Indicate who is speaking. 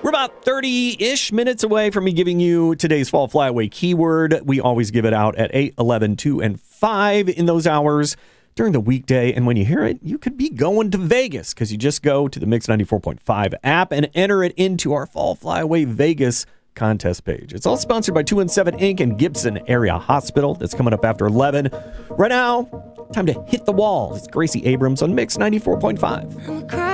Speaker 1: We're about 30-ish minutes away from me giving you today's Fall Flyaway keyword. We always give it out at 8, 11, 2, and 5 in those hours during the weekday. And when you hear it, you could be going to Vegas because you just go to the Mix 94.5 app and enter it into our Fall Flyaway Vegas contest page. It's all sponsored by 217 Inc. and Gibson Area Hospital. That's coming up after 11. Right now, time to hit the wall. It's Gracie Abrams on Mix 94.5.